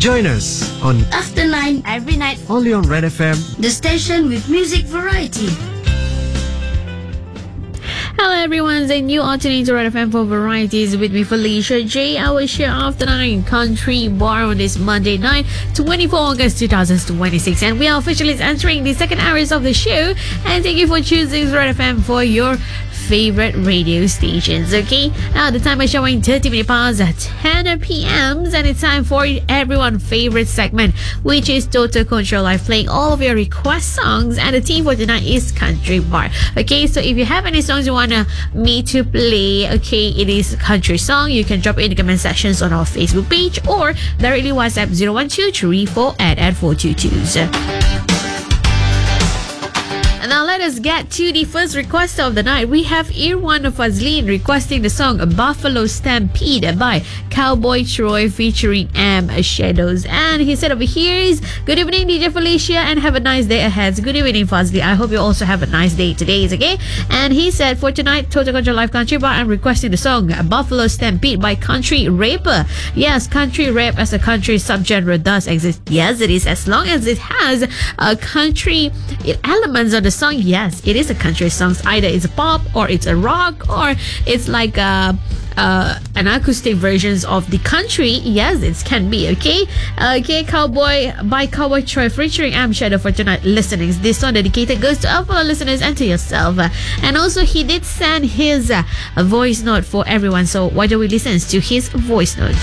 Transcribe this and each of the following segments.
Join us on After 9 every night. only on Red FM. The station with music variety. Hello everyone, the new alternative Red FM for varieties with me Felicia J. Our share after 9 Country Bar on this Monday night, 24 August 2026, and we are officially entering the second hours of the show. And thank you for choosing Red FM for your favorite radio stations. Okay, now the time is showing 30 minutes past 10 p.m. and it's time for everyone's favorite segment, which is Total Control Live, playing all of your request songs, and the theme for tonight is Country Bar. Okay, so if you have any songs you want me to play, okay, it is country song, you can drop it in the comment sections on our Facebook page or directly WhatsApp 01234 at 422. And now let us get to the first request of the night. We have Irwan Fazlin requesting the song Buffalo Stampede by Cowboy Troy featuring M Shadows. And he said over here is, good evening DJ Felicia and have a nice day ahead. Good evening Fazli. I hope you also have a nice day today, okay? And he said for tonight, Total Control Live Country Bar, I'm requesting the song Buffalo Stampede by Country Rapper. Yes, country rap as a country subgenre does exist. Yes, it is, as long as it has country elements of the song. Yes, it is a country song. Either it's a pop or it's a rock or it's like an acoustic versions of the country. Yes, it can be. Okay, Cowboy by Cowboy Troy featuring M Shadow for tonight listening. This song dedicated goes to all our listeners and to yourself. And also he did send his voice note for everyone, so why don't we listen to his voice note?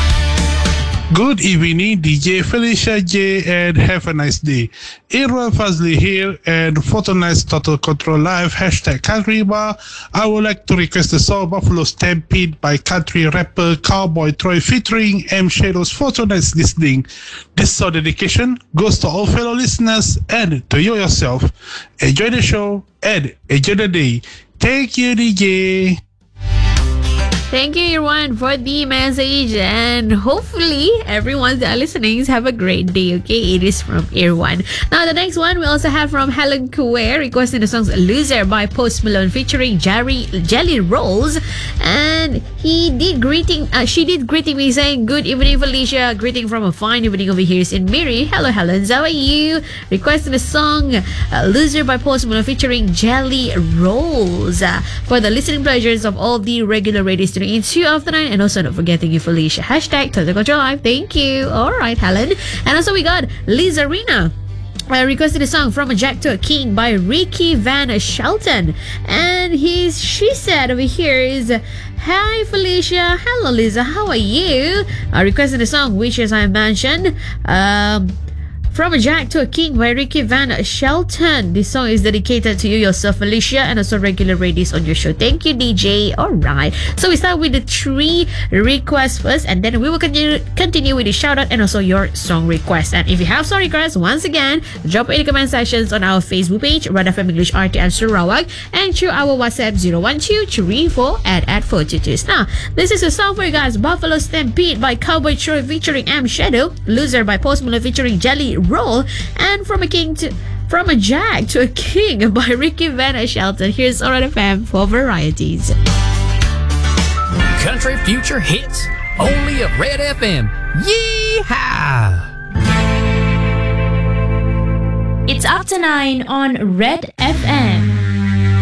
Good evening, DJ Felicia J, and have a nice day. Irwan Fazli here, and for tonight's Total Control Live, hashtag Country Bar, I would like to request the song Buffalo Stampede by country rapper Cowboy Troy featuring M Shadows for tonight's listening. This song dedication goes to all fellow listeners and to you yourself. Enjoy the show and enjoy the day. Thank you, DJ. Thank you, Irwan, for the message, and hopefully everyone that are listening have a great day. Okay, it is from Irwan. Now the next one we also have from Helen Kuer requesting the songs "Loser" by Post Malone featuring Jelly Rolls, and she did greeting me saying, "Good evening, Felicia. Greeting from a fine evening over here in Miri. Hello, Helen. How are you?" Requesting the song "Loser" by Post Malone featuring Jelly Rolls for the listening pleasures of all the regular radio stations. It's you after 9, and also not forgetting you Felicia. Hashtag Total Control Live. Thank you. Alright, Helen. And also we got Liza Rina requested a song From a Jack to a King by Ricky Van Shelton. And she said over here is, hi Felicia. Hello Lisa, how are you? Requested a song which, as I mentioned, From a Jack to a King by Ricky Van Shelton. This song is dedicated to you yourself, Felicia, and also regular ladies on your show. Thank you, DJ. Alright. So we start with the 3 requests first, and then we will continue with the shout out and also your song request. And if you have song requests, once again, drop it in the comment sections on our Facebook page, Red FM English RTN Sarawak, and through our WhatsApp 01234 at 422. Now, this is a song for you guys. Buffalo Stampede by Cowboy Troy featuring M Shadow, Loser by Post Malone featuring Jelly Roll, and From a Jack to a King by Ricky Van Shelton. Here's Red FM for varieties. Country Future Hits, only at Red FM. Yeehaw! It's After 9 on Red FM.